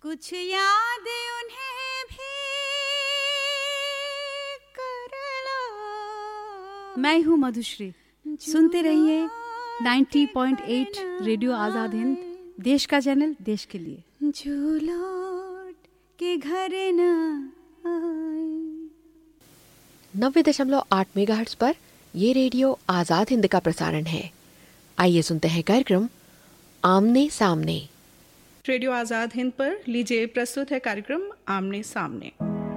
कुछ याद उन्हें भी कर लो। मैं हूँ मधुश्री, सुनते रहिए 90.8 रेडियो आजाद हिंद, देश का चैनल देश के लिए। जो लौट के घर न आए। 90.8 मेगाहर्ट्ज पर ये रेडियो आजाद हिंद का प्रसारण है। आइए सुनते हैं कार्यक्रम आमने सामने। रेडियो आजाद हिंद पर लीजिए प्रस्तुत है कार्यक्रम आमने सामने।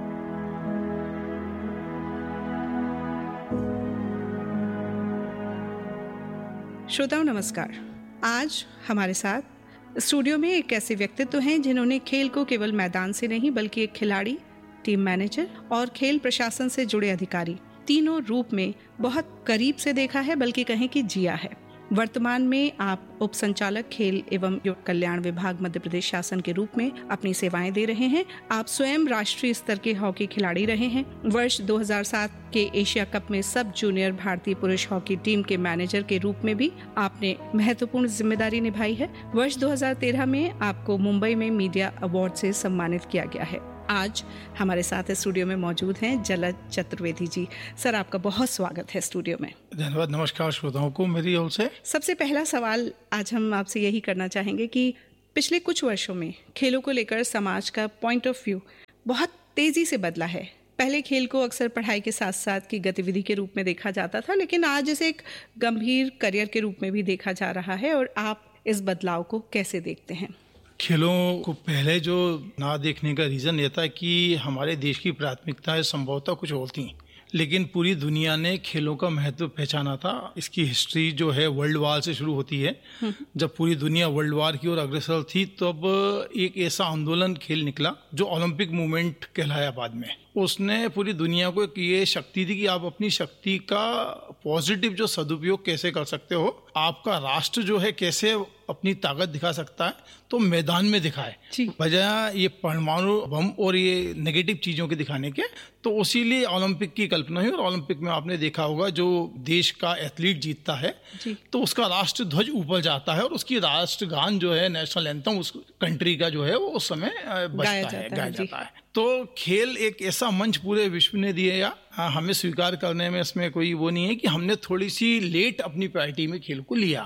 श्रोताओं नमस्कार। आज हमारे साथ स्टूडियो में एक ऐसे व्यक्तित्व हैं जिन्होंने खेल को केवल मैदान से नहीं बल्कि एक खिलाड़ी, टीम मैनेजर और खेल प्रशासन से जुड़े अधिकारी तीनों रूप में बहुत करीब से देखा है, बल्कि कहें कि जिया है। वर्तमान में आप उप संचालक खेल एवं युवक कल्याण विभाग मध्य प्रदेश शासन के रूप में अपनी सेवाएं दे रहे हैं। आप स्वयं राष्ट्रीय स्तर के हॉकी खिलाड़ी रहे हैं। वर्ष 2007 के एशिया कप में सब जूनियर भारतीय पुरुष हॉकी टीम के मैनेजर के रूप में भी आपने महत्वपूर्ण जिम्मेदारी निभाई है। वर्ष 2013 में आपको मुंबई में मीडिया अवार्ड से सम्मानित किया गया है। आज हमारे साथ स्टूडियो में मौजूद हैं जलज चतुर्वेदी जी। सर, आपका बहुत स्वागत है स्टूडियो में। धन्यवाद। नमस्कार श्रोताओं को मेरी ओर से। सबसे पहला सवाल आज हम आपसे यही करना चाहेंगे कि पिछले कुछ वर्षों में खेलों को लेकर समाज का पॉइंट ऑफ व्यू बहुत तेजी से बदला है। पहले खेल को अक्सर पढ़ाई के साथ साथ की गतिविधि के रूप में देखा जाता था, लेकिन आज इसे एक गंभीर करियर के रूप में भी देखा जा रहा है। और आप इस बदलाव को कैसे देखते हैं? खेलों को पहले जो ना देखने का रीज़न ये था कि हमारे देश की प्राथमिकताएं संभवतः कुछ और थी, लेकिन पूरी दुनिया ने खेलों का महत्व पहचाना था। इसकी हिस्ट्री जो है वर्ल्ड वार से शुरू होती है। जब पूरी दुनिया वर्ल्ड वार की ओर अग्रसर थी तब एक ऐसा आंदोलन खेल निकला जो ओलंपिक मूवमेंट कहलाया बाद में। उसने पूरी दुनिया को एक ये शक्ति दी कि आप अपनी शक्ति का पॉजिटिव जो सदुपयोग कैसे कर सकते हो, आपका राष्ट्र जो है कैसे अपनी ताकत दिखा सकता है, तो मैदान में दिखाए, बजाय ये परमाणु बम और ये नेगेटिव चीज़ों के दिखाने के। तो इसीलिए ओलंपिक की कल्पना हुई। और ओलंपिक में आपने देखा होगा जो देश का एथलीट जीतता है तो उसका राष्ट्र ध्वज ऊपर जाता है और उसकी राष्ट्रगान जो है, नेशनल एंथम उस कंट्री का जो है वो उस समय गाया जाता है। तो खेल एक ऐसा मंच पूरे विश्व ने दिया, या हमें स्वीकार करने में इसमें कोई वो नहीं है कि हमने थोड़ी सी लेट अपनी प्रायोरिटी में खेल को लिया।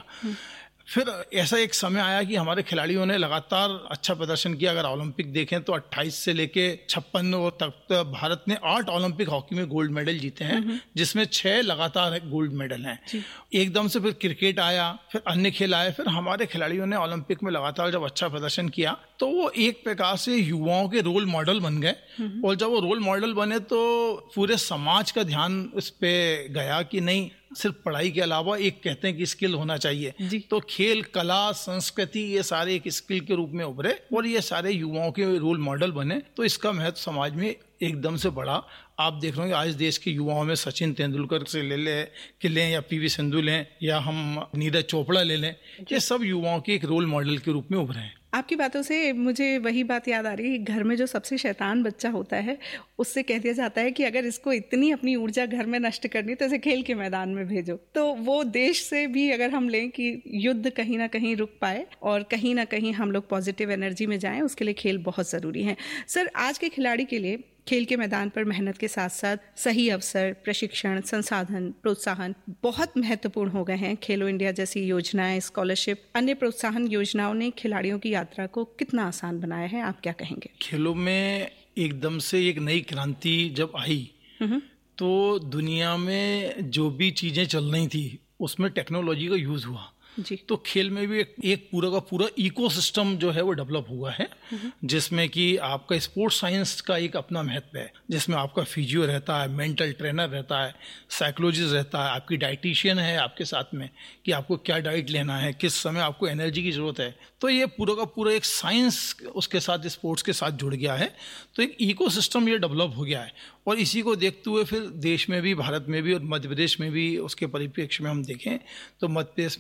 फिर ऐसा एक समय आया कि हमारे खिलाड़ियों ने लगातार अच्छा प्रदर्शन किया। अगर ओलंपिक देखें तो 28 से लेके 56 तक भारत ने 8 ओलंपिक हॉकी में गोल्ड मेडल जीते हैं, जिसमें 6 लगातार गोल्ड मेडल हैं। एकदम से फिर क्रिकेट आया, फिर अन्य खेल आए। फिर हमारे खिलाड़ियों ने ओलंपिक में लगातार जब अच्छा प्रदर्शन किया तो वो एक प्रकार से युवाओं के रोल मॉडल बन गए। और जब वो रोल मॉडल बने तो पूरे समाज का ध्यान इस पे गया कि नहीं, सिर्फ पढ़ाई के अलावा एक कहते हैं कि स्किल होना चाहिए। तो खेल, कला, संस्कृति, ये सारे एक स्किल के रूप में उभरे और ये सारे युवाओं के रोल मॉडल बने। तो इसका महत्व समाज में एकदम से बढ़ा। आप देख रहे हो आज देश के युवाओं में सचिन तेंदुलकर से लें या पीवी सिंधु लें या हम नीरज चोपड़ा ले लें, ये सब युवाओं के एक रोल मॉडल के रूप में उभरे हैं। आपकी बातों से मुझे वही बात याद आ रही है, घर में जो सबसे शैतान बच्चा होता है उससे कह दिया जाता है कि अगर इसको इतनी अपनी ऊर्जा घर में नष्ट करनी तो इसे खेल के मैदान में भेजो। तो वो देश से भी अगर हम लें कि युद्ध कहीं ना कहीं रुक पाए और कहीं ना कहीं हम लोग पॉजिटिव एनर्जी में जाएं, उसके लिए खेल बहुत ज़रूरी है। सर, आज के खिलाड़ी के लिए खेल के मैदान पर मेहनत के साथ साथ सही अवसर, प्रशिक्षण, संसाधन, प्रोत्साहन बहुत महत्वपूर्ण हो गए हैं। खेलो इंडिया जैसी योजनाएं, स्कॉलरशिप, अन्य प्रोत्साहन योजनाओं ने खिलाड़ियों की यात्रा को कितना आसान बनाया है, आप क्या कहेंगे? खेलों में एकदम से एक नई क्रांति जब आई तो दुनिया में जो भी चीज़ें चल रही थी उसमें टेक्नोलॉजी का यूज़ हुआ जी। तो खेल में भी एक पूरा का पूरा इकोसिस्टम जो है वो डेवलप हुआ है, जिसमें कि आपका स्पोर्ट्स साइंस का एक अपना महत्व है, जिसमें आपका फिजियो रहता है, मेंटल ट्रेनर रहता है, साइकोलॉजिस्ट रहता है, आपकी डाइटिशियन है आपके साथ में कि आपको क्या डाइट लेना है, किस समय आपको एनर्जी की ज़रूरत है। तो ये पूरा का पूरा एक साइंस उसके साथ, स्पोर्ट्स के साथ जुड़ गया है। तो एक इकोसिस्टम ये डेवलप हो गया है। और इसी को देखते हुए फिर देश में भी, भारत में भी और मध्य प्रदेश में भी उसके परिप्रेक्ष्य में हम देखें तो मध्य प्रदेश में ये अपने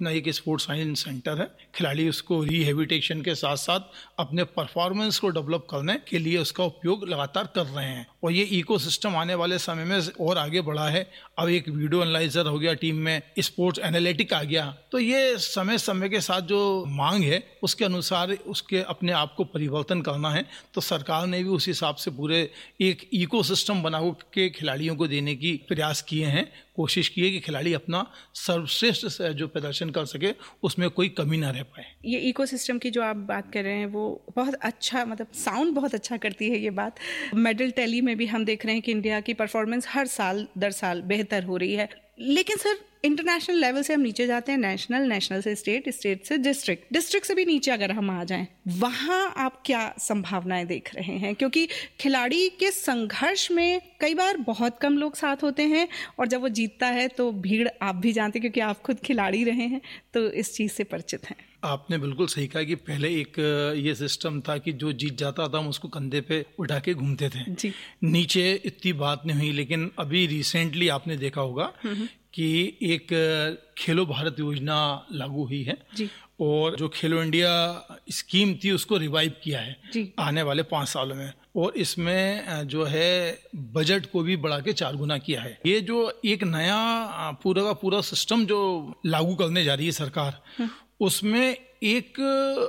अपना एक स्पोर्ट्स साइंस सेंटर है। खिलाड़ी उसको रिहेबिटेशन के साथ साथ अपने परफॉर्मेंस को डेवलप करने के लिए उसका उपयोग लगातार कर रहे हैं और ये इकोसिस्टम आने वाले समय में और आगे बढ़ा है। अब एक वीडियो एनालाइजर हो गया टीम में, स्पोर्ट्स एनालिटिक आ गया, तो ये समय समय के साथ जो मांग है उसके अनुसार उसके अपने आप को परिवर्तन करना है। तो सरकार ने भी उस हिसाब से पूरे एक इकोसिस्टम बना के खिलाड़ियों को देने की प्रयास किए हैं, कोशिश की है कि खिलाड़ी अपना सर्वश्रेष्ठ जो प्रदर्शन कर सके उसमें कोई कमी ना रह पाए। ये इकोसिस्टम की जो आप बात कर रहे हैं वो बहुत अच्छा, मतलब साउंड बहुत अच्छा करती है ये बात। मेडल टैली में भी हम देख रहे हैं कि इंडिया की परफॉर्मेंस हर साल दर साल बेहतर हो रही है। लेकिन सर इंटरनेशनल लेवल से हम नीचे जाते हैं, नेशनल से स्टेट, स्टेट से डिस्ट्रिक्ट से भी नीचे अगर हम आ जाएं, वहाँ आप क्या संभावनाएं देख रहे हैं? क्योंकि खिलाड़ी के संघर्ष में कई बार बहुत कम लोग साथ होते हैं और जब वो जीतता है तो भीड़, आप भी जानते क्योंकि आप खुद खिलाड़ी रहे हैं तो इस चीज़ से परिचित हैं। आपने बिल्कुल सही कहा कि पहले एक ये सिस्टम था कि जो जीत जाता था हम उसको कंधे पे उठा के घूमते थे जी। नीचे इतनी बात नहीं हुई, लेकिन अभी रिसेंटली आपने देखा होगा कि एक खेलो भारत योजना लागू हुई है जी। और जो खेलो इंडिया स्कीम थी उसको रिवाइव किया है जी। आने वाले 5 सालों में, और इसमें जो है बजट को भी बढ़ा के 4 गुना किया है। ये जो एक नया पूरा का पूरा सिस्टम जो लागू करने जा रही है सरकार, उसमें एक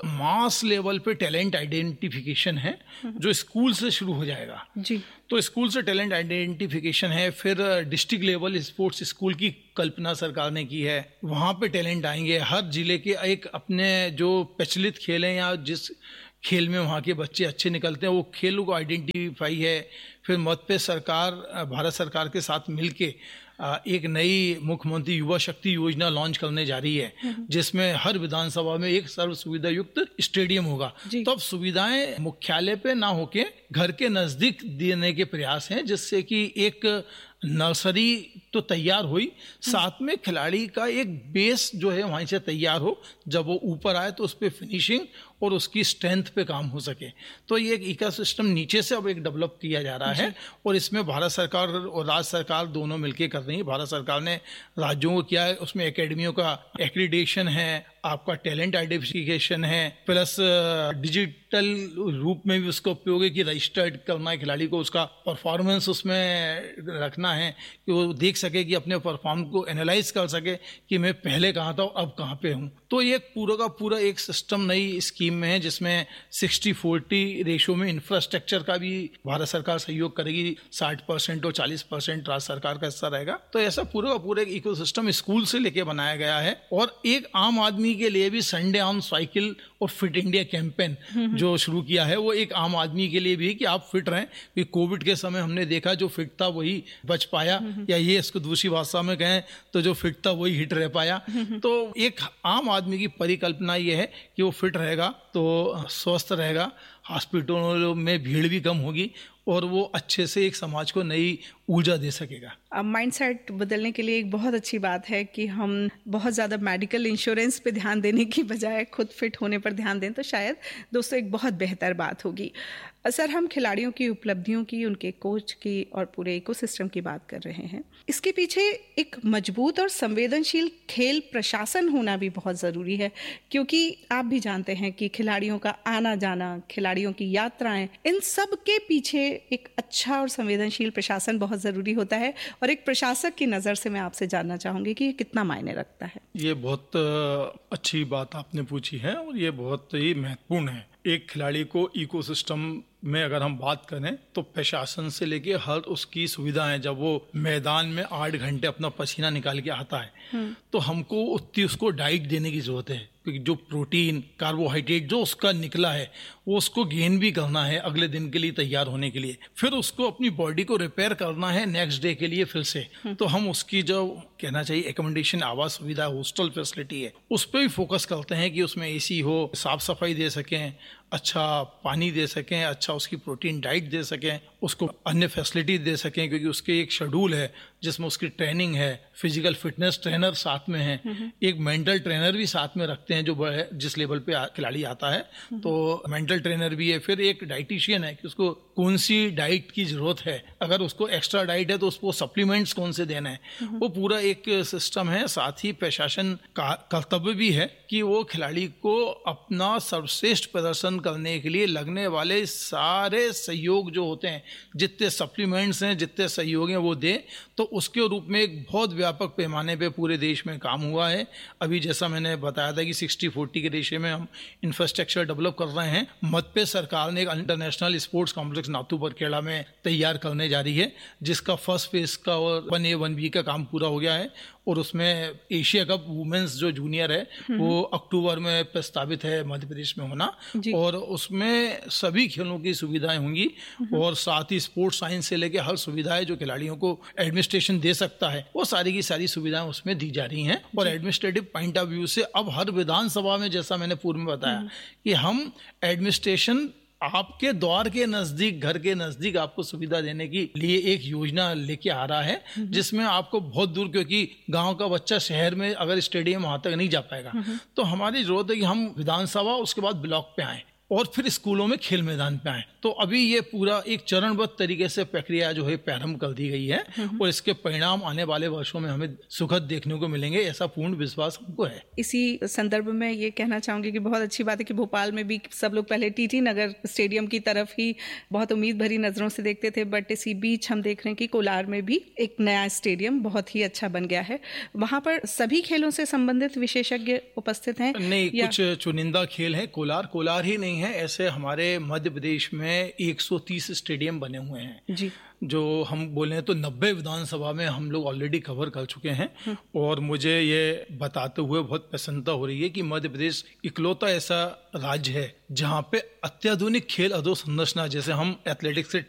मास लेवल पे टैलेंट आइडेंटिफिकेशन है जो स्कूल से शुरू हो जाएगा जी। तो स्कूल से टैलेंट आइडेंटिफिकेशन है, फिर डिस्ट्रिक्ट लेवल स्पोर्ट्स स्कूल की कल्पना सरकार ने की है, वहाँ पे टैलेंट आएंगे। हर जिले के एक अपने जो प्रचलित खेल हैं या जिस खेल में वहाँ के बच्चे अच्छे निकलते हैं वो खेलों को आइडेंटिफाई है। फिर मध्य प्रदेश सरकार भारत सरकार के साथ मिलके एक नई मुख्यमंत्री युवा शक्ति योजना लॉन्च करने जा रही है जिसमें हर विधानसभा में एक सर्व सुविधा युक्त स्टेडियम होगा। तो अब सुविधाएं मुख्यालय पे ना होके घर के नजदीक देने के प्रयास हैं, जिससे कि एक नर्सरी तो तैयार हुई, साथ में खिलाड़ी का एक बेस जो है वहीं से तैयार हो, जब वो ऊपर आए तो उस पर फिनिशिंग और उसकी स्ट्रेंथ पे काम हो सके। तो ये एक इकोसिस्टम नीचे से अब एक डेवलप किया जा रहा है और इसमें भारत सरकार और राज्य सरकार दोनों मिलकर कर रही है। भारत सरकार ने राज्यों को किया है, उसमें एकेडमियों का एक्रीडेशन है, आपका टैलेंट आइडेंटिफिकेशन है, प्लस डिजिटल रूप में भी उसका उपयोग है कि रजिस्टर्ड करना है खिलाड़ी को, उसका परफॉर्मेंस उसमें रखना है कि वो देख सके कि अपने परफॉर्म को एनालाइज कर सके कि मैं पहले कहाँ था और अब कहाँ पे हूँ। तो ये पूरा का पूरा एक सिस्टम नई स्कीम में है जिसमें 60-40 रेशो में इंफ्रास्ट्रक्चर का भी भारत सरकार सहयोग करेगी, 60% और 40% राज्य सरकार का हिस्सा रहेगा। तो ऐसा पूरा का पूरा एक इकोसिस्टम स्कूल से लेके बनाया गया है। और एक आम आदमी के लिए भी संडे ऑन साइकिल और फिट इंडिया कैंपेन जो शुरू किया है वो एक आम आदमी के लिए भी कि आप फिट रहें, कि कोविड के समय हमने देखा जो फिट था वही बच पाया, या ये इसको दूसरी भाषा में कहें तो जो फिट था वही हिट रह पाया। तो एक आम आदमी की परिकल्पना ये है कि वो फिट रहेगा तो स्वस्थ रहेगा, हॉस्पिटलों में भीड़ भी कम होगी और वो अच्छे से एक समाज को नई ऊर्जा दे सकेगा। अब माइंडसेट बदलने के लिए एक बहुत अच्छी बात है कि हम बहुत ज़्यादा मेडिकल इंश्योरेंस पे ध्यान देने की बजाय खुद फिट होने पर ध्यान दें, तो शायद दोस्तों एक बहुत बेहतर बात होगी। सर, हम खिलाड़ियों की उपलब्धियों की, उनके कोच की और पूरे इकोसिस्टम की बात कर रहे हैं। इसके पीछे एक मजबूत और संवेदनशील खेल प्रशासन होना भी बहुत ज़रूरी है, क्योंकि आप भी जानते हैं कि खिलाड़ियों का आना जाना, खिलाड़ियों की यात्राएं, इन सब के पीछे एक अच्छा और संवेदनशील प्रशासन बहुत ज़रूरी होता है। और एक प्रशासक की नज़र से मैं आपसे जानना चाहूँगी कि ये कितना मायने रखता है। ये बहुत अच्छी बात आपने पूछी है और ये बहुत ही महत्वपूर्ण है। एक खिलाड़ी को इकोसिस्टम में अगर हम बात करें तो प्रशासन से लेके हर उसकी सुविधाएं, जब वो मैदान में 8 घंटे अपना पसीना निकाल के आता है तो हमको उतनी उसको डाइट देने की जरूरत है, क्योंकि जो प्रोटीन, कार्बोहाइड्रेट जो उसका निकला है वो उसको गेन भी करना है अगले दिन के लिए तैयार होने के लिए, फिर उसको अपनी बॉडी को रिपेयर करना है नेक्स्ट डे के लिए फिर से। तो हम उसकी जो कहना चाहिए एकोमोडेशन, आवास सुविधा, हॉस्टल फैसिलिटी है, उस पर भी फोकस करते हैं कि उसमें एसी हो, साफ सफाई दे सकें, अच्छा पानी दे सकें, अच्छा उसकी प्रोटीन डाइट दे सकें, उसको अन्य फैसिलिटी दे सकें, क्योंकि उसके एक शेड्यूल है जिसमें उसकी ट्रेनिंग है, फिजिकल फिटनेस ट्रेनर साथ में है, एक मेंटल ट्रेनर भी साथ में रखते हैं जो जिस लेवल पे खिलाड़ी आता है तो मेंटल ट्रेनर भी है, फिर एक डाइटिशियन है कि उसको कौन सी डाइट की जरूरत है, अगर उसको एक्स्ट्रा डाइट है तो उसको सप्लीमेंट्स कौन से देना है, वो पूरा एक सिस्टम है। साथ ही प्रशासन का कर्तव्य भी है कि वो खिलाड़ी को अपना सर्वश्रेष्ठ प्रदर्शन करने के लिए लगने वाले सारे सहयोग जो होते हैं, जितने सप्लीमेंट्स हैं, जितने सहयोग हैं वो दे। तो उसके रूप में एक बहुत व्यापक पैमाने पे पूरे देश में काम हुआ है। अभी जैसा मैंने बताया था कि 60-40 के रेशियो में हम इंफ्रास्ट्रक्चर डेवलप कर रहे हैं। मध्य प्रदेश सरकार ने एक international sports complex Nathu Barkheda में तैयार करने जा रही है, जिसका फर्स्ट फेज का और 1A 1B का काम पूरा हो गया है और उसमें एशिया कप वुमेन्स जो जूनियर है वो अक्टूबर में प्रस्तावित है मध्य प्रदेश में होना, और उसमें सभी खेलों की सुविधाएं होंगी और साथ ही स्पोर्ट्स साइंस से लेके हर सुविधाएं जो खिलाड़ियों को एडमिनिस्ट्रेशन दे सकता है वो सारी की सारी सुविधाएं उसमें दी जा रही हैं। और एडमिनिस्ट्रेटिव पॉइंट ऑफ व्यू से अब हर विधानसभा में, जैसा मैंने पूर्व में बताया, कि हम एडमिनिस्ट्रेशन आपके द्वार के नजदीक, घर के नजदीक आपको सुविधा देने के लिए एक योजना लेके आ रहा है, जिसमें आपको बहुत दूर, क्योंकि गांव का बच्चा शहर में अगर स्टेडियम वहां तक नहीं जा पाएगा, तो हमारी जरूरत है कि हम विधानसभा उसके बाद ब्लॉक पे आए और फिर स्कूलों में खेल मैदान पे आए। तो अभी ये पूरा एक चरणबद्ध तरीके से प्रक्रिया जो है प्रारंभ कर दी गई है और इसके परिणाम आने वाले वर्षों में हमें सुखद देखने को मिलेंगे, ऐसा पूर्ण विश्वास हमको है। इसी संदर्भ में ये कहना चाहूंगी कि बहुत अच्छी बात है कि भोपाल में भी सब लोग पहले टीटी नगर स्टेडियम की तरफ ही बहुत उम्मीद भरी नजरों से देखते थे, बट इसी बीच हम देख रहे हैं कि कोलार में भी एक नया स्टेडियम बहुत ही अच्छा बन गया है। वहां पर सभी खेलों से संबंधित विशेषज्ञ उपस्थित हैं? नहीं, कुछ चुनिंदा खेल है। कोलार ही नहीं है, ऐसे हमारे मध्य प्रदेश में 130 स्टेडियम बने हुए हैं जी, जो हम बोले तो 90 विधानसभा में हम लोग ऑलरेडी कवर कर चुके हैं। और मुझे ये बताते हुए बहुत प्रसन्नता हो रही है कि मध्य प्रदेश इकलौता ऐसा राज्य है जहाँ पे अत्याधुनिक खेल अधोसंरचना, जैसे हम एथलेटिक्स से